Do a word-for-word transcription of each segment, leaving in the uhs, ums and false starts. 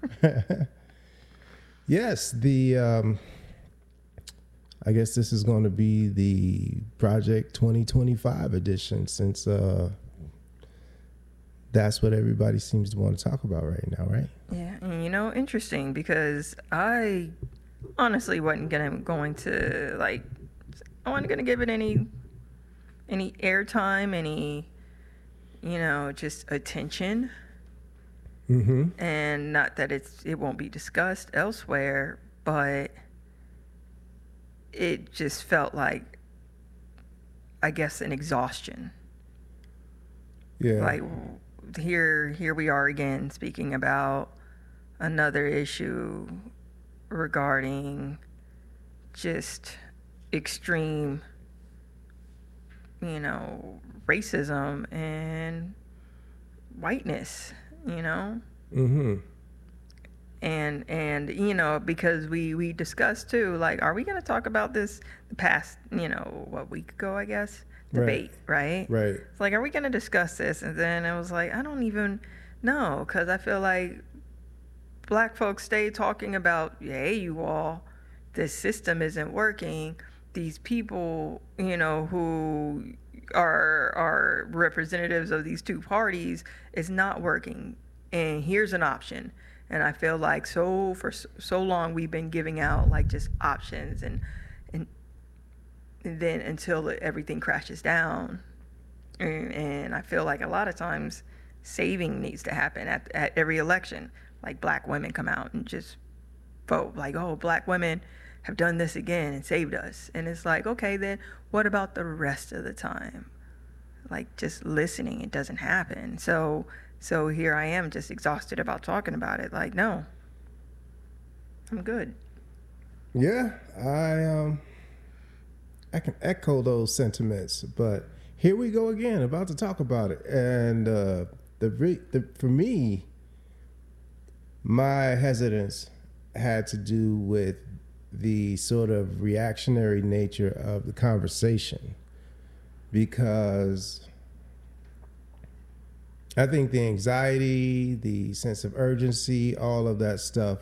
Yes, the um, I guess this is going to be the Project twenty twenty-five edition, since uh, that's what everybody seems to want to talk about right now, right? Yeah, and you know, interesting because I honestly wasn't gonna going to like I wasn't gonna give it any any airtime, any you know, just attention. Mm-hmm. And not that it's it won't be discussed elsewhere, but it just felt like, I guess, an exhaustion. Yeah. Like here here we are again speaking about another issue regarding just extreme, you know, racism and whiteness, you know. Mm-hmm. And and you know, because we we discussed too, like, are we going to talk about this the past, you know, what week ago, I guess, debate, right? Right. It's like, are we going to discuss this? And then I was like, I don't even know, because I feel like black folks stay talking about, hey, you all, this system isn't working. These people, you know, who are are representatives of these two parties is not working. And here's an option. And I feel like so for so long we've been giving out like just options, and and, and then until everything crashes down. And, and I feel like a lot of times saving needs to happen at, at every election. Like black women come out and just vote like, oh, black women have done this again and saved us. And it's like, okay, then what about the rest of the time? Like just listening, it doesn't happen. So so here I am just exhausted about talking about it. Like, no, I'm good. Yeah, I um, I can echo those sentiments, but here we go again, about to talk about it, and uh, the, the for me, my hesitance had to do with the sort of reactionary nature of the conversation, because I think the anxiety, the sense of urgency, all of that stuff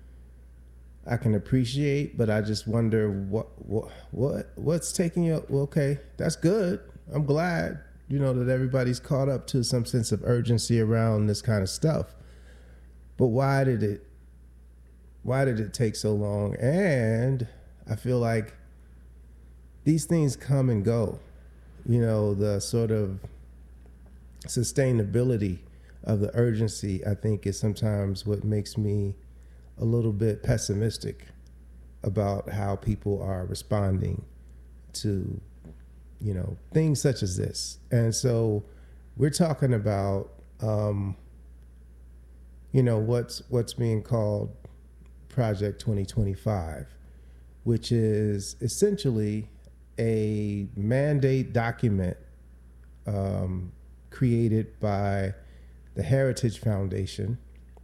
I can appreciate, but I just wonder what what what what's taking you. Well, okay, that's good. I'm glad, you know, that everybody's caught up to some sense of urgency around this kind of stuff. But why did it why did it take so long? And I feel like these things come and go. You know, the sort of sustainability of the urgency, I think, is sometimes what makes me a little bit pessimistic about how people are responding to, you know, things such as this. And so we're talking about, um, you know, what's what's being called Project twenty twenty-five, which is essentially a mandate document um, created by the Heritage Foundation,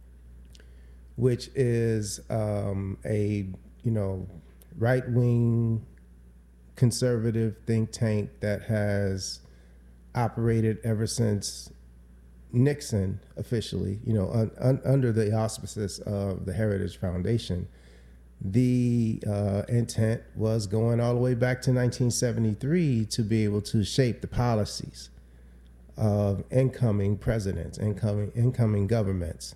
which is um, a, you know, right-wing conservative think tank that has operated ever since Nixon officially, you know, un, un, under the auspices of the Heritage Foundation. The uh, intent was going all the way back to nineteen seventy-three to be able to shape the policies of incoming presidents, incoming incoming governments.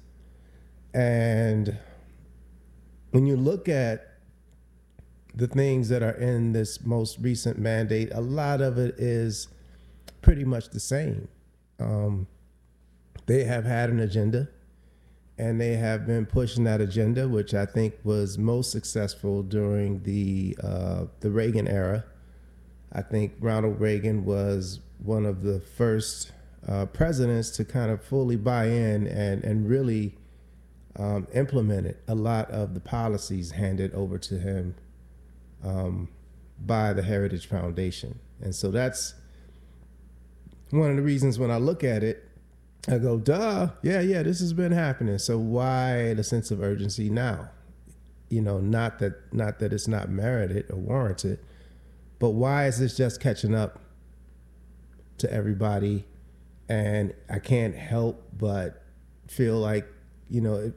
And when you look at the things that are in this most recent mandate, a lot of it is pretty much the same. Um, they have had an agenda, and they have been pushing that agenda, which I think was most successful during the uh, the Reagan era. I think Ronald Reagan was one of the first uh, presidents to kind of fully buy in and, and really um, implemented a lot of the policies handed over to him um, by the Heritage Foundation. And so that's one of the reasons when I look at it, I go, duh, yeah, yeah, this has been happening. So why the sense of urgency now? You know, not that not that it's not merited or warranted, but why is this just catching up to everybody? And I can't help but feel like, you know, it,